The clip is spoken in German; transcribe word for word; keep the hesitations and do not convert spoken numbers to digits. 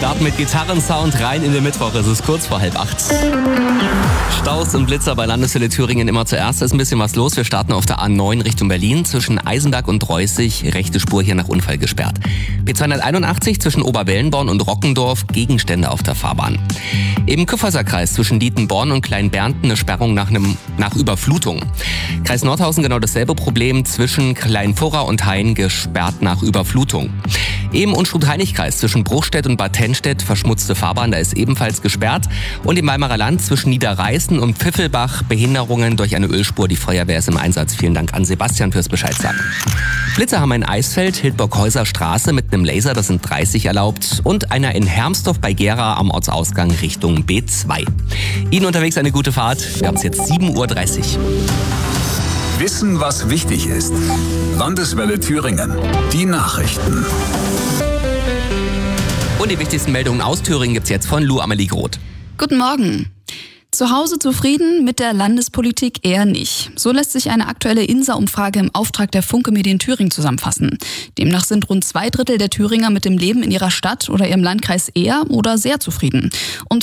Starten mit Gitarrensound rein in den Mittwoch. Es ist kurz vor halb acht. Staus und Blitzer bei Landeswelle Thüringen immer zuerst. Da ist ein bisschen was los. Wir starten auf der A neun Richtung Berlin. Zwischen Eisenberg und Reußig. Rechte Spur hier nach Unfall gesperrt. B zweihunderteinundachtzig zwischen Oberwellenborn und Rockendorf. Gegenstände auf der Fahrbahn. Im Kyffhäuserkreis zwischen Dietenborn und Kleinbernten eine Sperrung nach, einem, nach Überflutung. Kreis Nordhausen genau dasselbe Problem. Zwischen Kleinfurra und Hain gesperrt nach Überflutung. Im Unstrut-Heinig-Kreis zwischen Bruchstedt und Bad Tennstedt verschmutzte Fahrbahn, da ist ebenfalls gesperrt. Und im Weimarer Land zwischen Niederreißen und Pfiffelbach Behinderungen durch eine Ölspur. Die Feuerwehr ist im Einsatz. Vielen Dank an Sebastian fürs Bescheid sagen. Blitzer haben in Eisfeld, Hildburghäuser Straße mit einem Laser, das sind dreißig erlaubt. Und einer in Hermsdorf bei Gera am Ortsausgang Richtung B zwei. Ihnen unterwegs eine gute Fahrt. Wir haben es jetzt sieben Uhr dreißig. Wissen, was wichtig ist. Landeswelle Thüringen. Die Nachrichten. Und die wichtigsten Meldungen aus Thüringen gibt's jetzt von Lou Amelie Groth. Guten Morgen. Zu Hause zufrieden, mit der Landespolitik eher nicht. So lässt sich eine aktuelle I N S A-Umfrage im Auftrag der Funke Medien Thüringen zusammenfassen. Demnach sind rund zwei Drittel der Thüringer mit dem Leben in ihrer Stadt oder ihrem Landkreis eher oder sehr zufrieden. Und